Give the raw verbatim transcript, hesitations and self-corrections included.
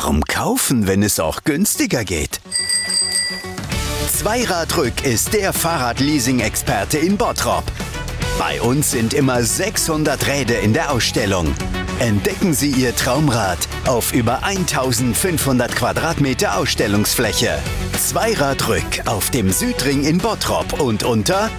Warum kaufen, wenn es auch günstiger geht? Zweiradrück ist der Fahrradleasing-Experte in Bottrop. Bei uns sind immer sechshundert Räder in der Ausstellung. Entdecken Sie Ihr Traumrad auf über eintausendfünfhundert Quadratmeter Ausstellungsfläche. Zweiradrück auf dem Südring in Bottrop und unter